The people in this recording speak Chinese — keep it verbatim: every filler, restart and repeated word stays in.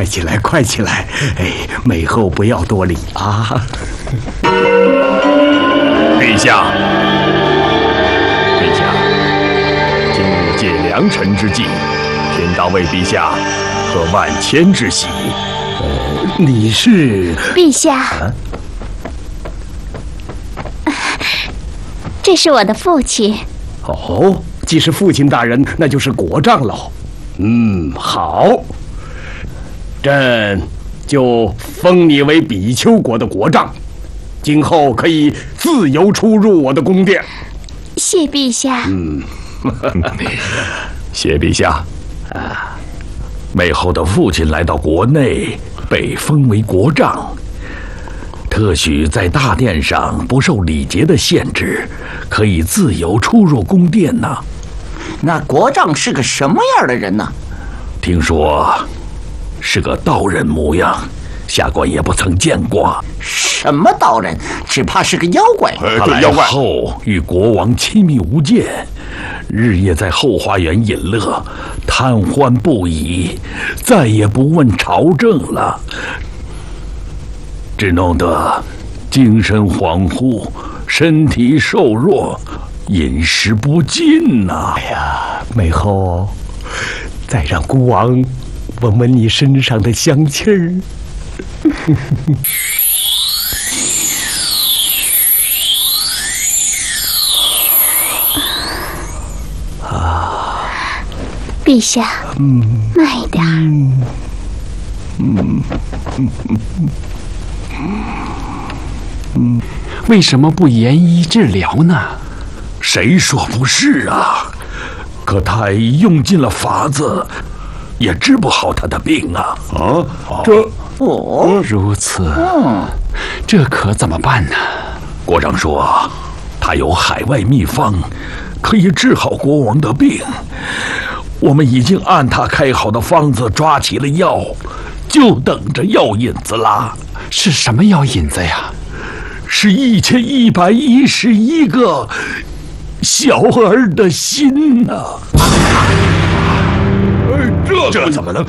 起来，快起来！哎，美后不要多礼啊！ 陛下，陛下，今日借良辰之际，偏当为陛下贺万千之喜。 呃，你是？ 陛下，啊、这是我的父亲。 哦，既是父亲大人，那就是国丈喽。嗯，好，朕就封你为比丘国的国丈，今后可以自由出入我的宫殿。 谢陛下。 嗯， 谢陛下。啊，美后的父亲来到国内，被封为国丈，特许在大殿上不受礼节的限制，可以自由出入宫殿呢。 那国丈是个什么样的人呢？ 听说是个道人模样，下官也不曾见过。 什么道人？只怕是个妖怪。 他来后与国王亲密无间，日夜在后花园饮乐，贪欢不已，再也不问朝政了，只弄得精神恍惚，身体瘦弱，饮食不进呐、啊。 哎呀，美后，再让孤王闻闻你身上的香气儿。 啊，陛下，嗯，慢一点。嗯嗯嗯嗯嗯，为什么不严医治疗呢？ 谁说不是啊？可太医用尽了法子，也治不好他的病啊！ 啊，这哦，如此，嗯，这可怎么办呢？ 国丈说，他有海外秘方，可以治好国王的病。我们已经按他开好的方子抓起了药，就等着药引子啦。 是什么药引子呀？ 是一千一百一十一个小儿的心呐、啊！这这怎么能？